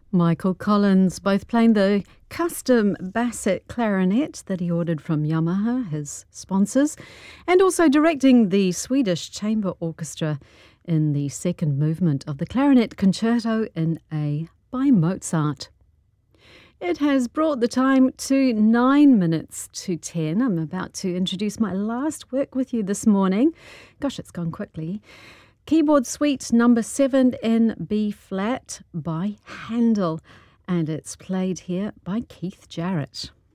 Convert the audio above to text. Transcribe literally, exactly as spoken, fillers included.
Michael Collins, both playing the custom Bassett clarinet that he ordered from Yamaha, his sponsors, and also directing the Swedish Chamber Orchestra in the second movement of the Clarinet Concerto in A by Mozart. It has brought the time to nine minutes to ten. I'm about to introduce my last work with you this morning. Gosh, it's gone quickly. Keyboard Suite number seven in B flat by Handel, and it's played here by Keith Jarrett.